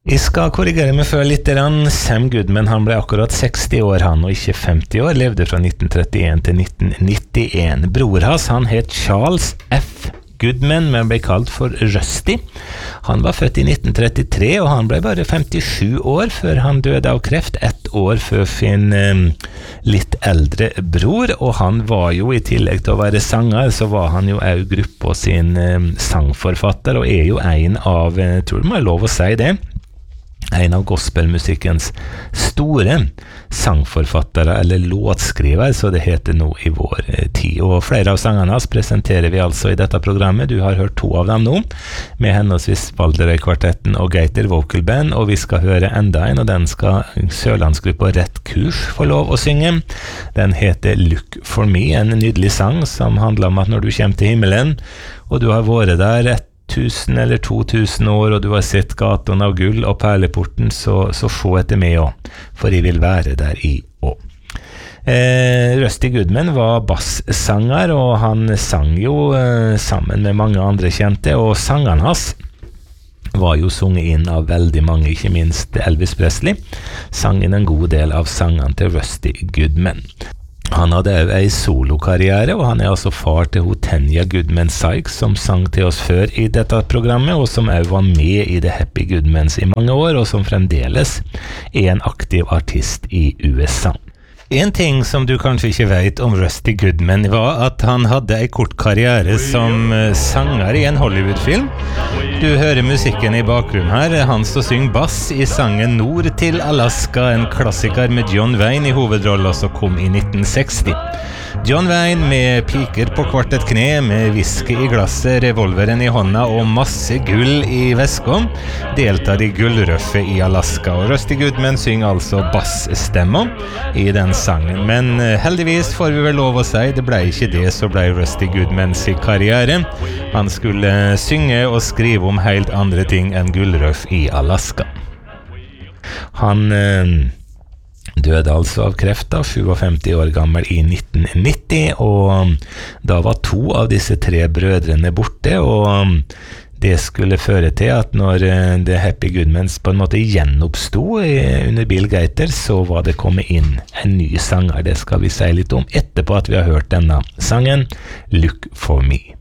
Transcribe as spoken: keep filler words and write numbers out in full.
Jeg skal korrigere meg før litt. Sam Goodman, han ble akkurat seksti år han, og ikke femti år, levde fra nitten trettien til nitten nittien. Bror hans, han het Charles F. Goodman, men ble kalt for Rusty. Han var født i nitten trettitre, og han ble bare femtisju år før han døde av kreft, ett år før sin um, litt eldre bror, og han var jo, i tillegg til å være sanger, så var han jo også gruppa sin um, sangforfatter, og er jo en av, jeg tror det må jeg lov å si det, en av gospelmusikkens store sangforfattere, eller låtskriver, så det heter nå i vår tid. Og flere av sangene hans presenterer vi altså i dette programmet. Du har hørt to av dem nå, med henholdsvis Valderøy-kvartetten og Geiter Vocal Band, og vi skal høre enda en, og den skal Sørlandsgruppa Rett Kurs få lov å synge. Den heter Look for Me, en nydelig sang som handler om at når du kommer til himmelen, og du har vært der et tusen eller to tusen år, og du har sett gaten av gull og perleporten, så, så få etter meg også, for jeg vil være der i også. Eh, Rusty Goodman var basssanger, og han sang jo eh, sammen med mange andre kjente, og sangene hans var jo sunget inn av veldig mange, ikke minst Elvis Presley, sang inn en god del av sangene til Rusty Goodman. Han hadde også en solokarriere, og han er altså far til Tanya Goodman Sykes, som sang til oss før i dette programmet, og som også var med i The Happy Goodmans i mange år, og som fremdeles er en aktiv artist i U S A. En ting som du kanskje ikke vet om Rusty Goodman var at han hadde en kort karriere som sanger i en Hollywood-film. Du hører musikken i bakgrunnen her, han som synger bass i sangen Nord til Alaska, en klassiker med John Wayne i hovedrollen som kom i nitten seksti. John Wayne med piker på hvert et kne, med whisky i glasset, revolveren i hånda og masse gull i vesken, deltar i gullrøffet i Alaska, og Rusty Goodman synger altså bassstemmer i den sangen, men heldigvis får vi vel lov å si, det ble ikke det så ble Rusty Goodmans karriere. Han skulle synge og skrive om helt andre ting enn gullrøff i Alaska. Han eh, døde altså av kreft da, femtisju år gammel i nitten nitti, og da var to av disse tre brødrene borte, og det skulle føre til at når The Happy Goodmans på en måte gjenoppstod under Bill Gaither, så var det kommet inn en ny sanger. Det skal vi si litt om etterpå at vi har hørt denne sangen, Look for Me.